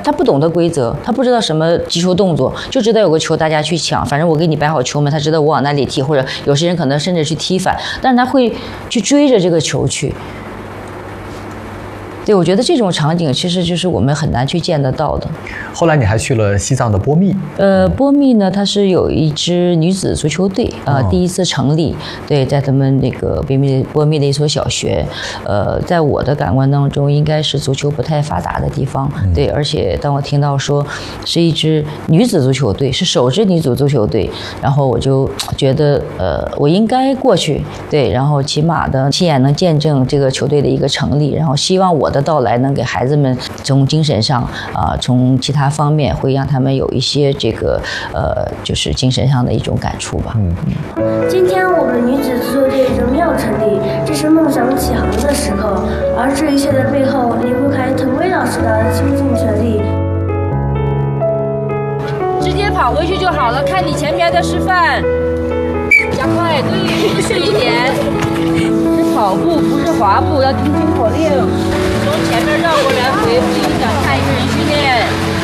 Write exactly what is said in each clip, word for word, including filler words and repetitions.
他不懂得规则，他不知道什么击球动作，就知道有个球大家去抢，反正我给你摆好球门，他知道我往哪里踢，或者有些人可能甚至去踢反，但是他会去追着这个球去。对，我觉得这种场景其实就是我们很难去见得到的。 后来你还去了西藏的波密， 呃，波密呢，它是有一支女子足球队啊、呃哦，第一次成立，对，在他们那个波密波密的一所小学，呃，在我的感官当中，应该是足球不太发达的地方，嗯、对，而且当我听到说是一支女子足球队，是首支女子足球队，然后我就觉得，呃，我应该过去，对，然后起码的亲眼能见证这个球队的一个成立，然后希望我的到来能给孩子们从精神上啊、呃，从其他方面会让他们有一些这个呃，就是精神上的一种感触吧。嗯嗯。今天我们女子足球队荣耀成立，这是梦想起航的时刻，而这一切的背后离不开滕威老师的倾尽全力。 直接跑回去就好了，看你前面的示范，加快，对，是一点。是跑步，不是滑步，要听清口令。从前面绕过来回，不影响看一个人训练。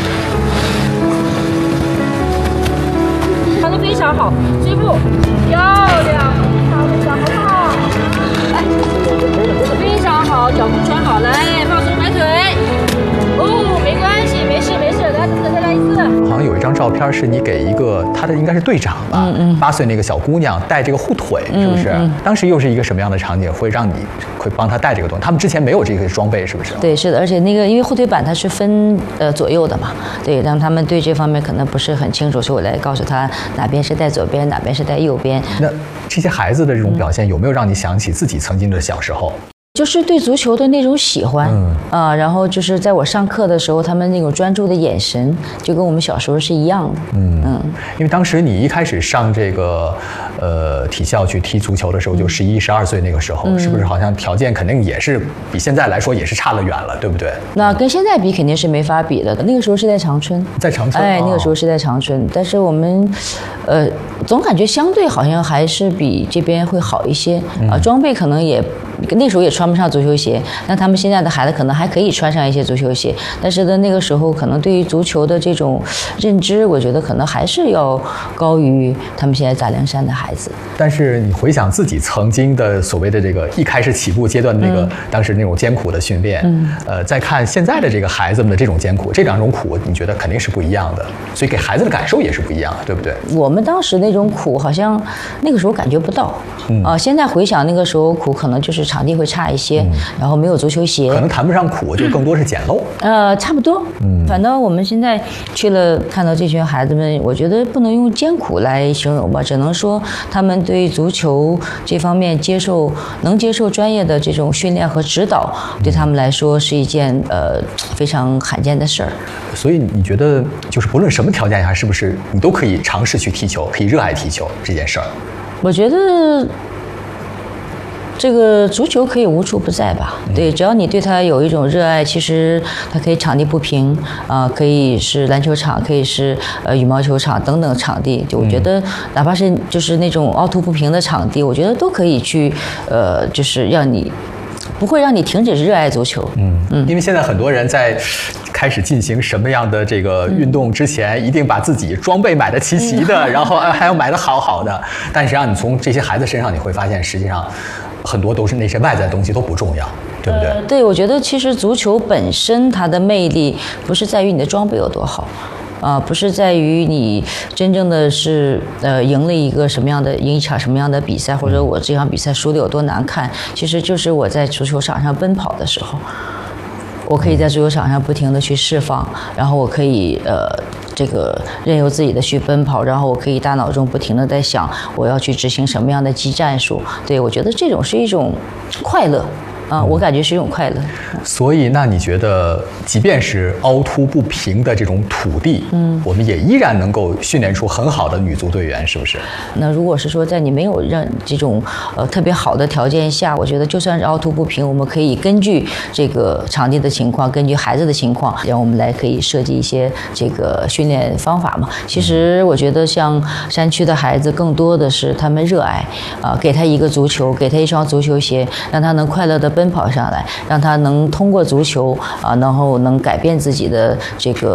跑得非常好，追步，漂亮，跑得好不好？来，非常好，脚步穿好，来，放松摆腿。哦，没关系，没事没事，来，再来一次。 好像有一张照片是你给一个他的应该是队长吧，嗯嗯，八岁那个小姑娘带这个护腿，是不是？嗯嗯、当时又是一个什么样的场景，会让你会帮她带这个东西？他们之前没有这个装备，是不是？ 对，是的，而且那个因为护腿板它是分呃左右的嘛，对，让他们对这方面可能不是很清楚，所以我来告诉他哪边是带左边，哪边是带右边。 那这些孩子的这种表现，有没有让你想起自己曾经的小时候？ 就是对足球的那种喜欢，嗯啊，然后就是在我上课的时候，他们那种专注的眼神，就跟我们小时候是一样的。嗯嗯， 因为当时你一开始上这个呃体校去踢足球的时候，就十一、十二岁那个时候，嗯、是不是好像条件肯定也是比现在来说也是差得远了，对不对？ 那跟现在比肯定是没法比的。那个时候是在长春， 在长春， 哎，那个时候是在长春，但是我们呃总感觉相对好像还是比这边会好一些啊，装备可能也那时候也穿不上足球鞋，那他们现在的孩子可能还可以穿上一些足球鞋，但是呢，那个时候可能对于足球的这种认知，我觉得可能还是要高于他们现在大凉山的孩子。 但是你回想自己曾经的所谓的这个一开始起步阶段的那个、嗯、当时那种艰苦的训练，嗯、呃，再看现在的这个孩子们的这种艰苦，这两种苦，你觉得肯定是不一样的，所以给孩子的感受也是不一样的，对不对？ 我们当时那种苦，好像那个时候感觉不到，嗯、啊，现在回想那个时候苦，可能就是场地会差一些，嗯、然后没有足球鞋， 可能谈不上苦，就更多是简陋。 呃，差不多。嗯，反正我们现在去了，看到这群孩子们，我觉得不能用艰苦来形容吧，只能说他们对足球这方面接受能接受专业的这种训练和指导，对他们来说是一件呃非常罕见的事儿。 所以你觉得，就是不论什么条件下，是不是你都可以尝试去踢球，可以热爱踢球这件事儿？ 我觉得。这个足球可以无处不在吧？对，只要你对它有一种热爱，其实它可以场地不平啊、呃，可以是篮球场，可以是呃羽毛球场等等场地。就我觉得，哪怕是就是那种凹凸不平的场地，我觉得都可以去呃，就是让你不会让你停止热爱足球。 嗯嗯，因为现在很多人在开始进行什么样的这个运动之前，一定把自己装备买得齐齐的，嗯、然后还要买得好好的。但实际上，你从这些孩子身上你会发现，实际上。很多都是那些外在的东西都不重要，对不对？ 呃、对，我觉得其实足球本身它的魅力不是在于你的装备有多好，啊、呃，不是在于你真正的是呃赢了一个什么样的赢一场什么样的比赛，或者我这场比赛输得有多难看，其实就是我在足球场上奔跑的时候，我可以在足球场上不停地去释放，然后我可以呃。这个任由自己的去奔跑，然后我可以大脑中不停地在想我要去执行什么样的技战术。对，我觉得这种是一种快乐啊、呃，我感觉是一种快乐。 所以，那你觉得，即便是凹凸不平的这种土地，嗯，我们也依然能够训练出很好的女足队员，是不是？ 那如果是说在你没有让这种呃特别好的条件下，我觉得就算是凹凸不平，我们可以根据这个场地的情况，根据孩子的情况，让我们来可以设计一些这个训练方法嘛。其实我觉得像山区的孩子，更多的是他们热爱啊、呃，给他一个足球，给他一双足球鞋，让他能快乐的奔跑上来，让他能通过足球啊，然后能改变自己的这个